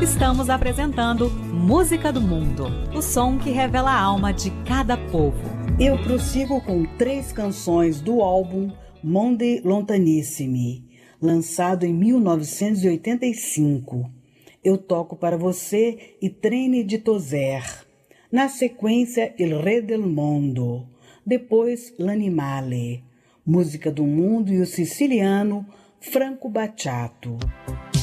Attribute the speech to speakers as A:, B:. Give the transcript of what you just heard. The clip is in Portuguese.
A: Estamos apresentando Música do Mundo, o som que revela a alma de cada povo.
B: Eu prossigo com 3 canções do álbum Monde Lontanissimi, lançado em 1985. Eu toco para você I Treni di Toser. Na sequência, Il Re del Mondo. Depois, L'Animale. Música do Mundo e o siciliano Franco Battiato.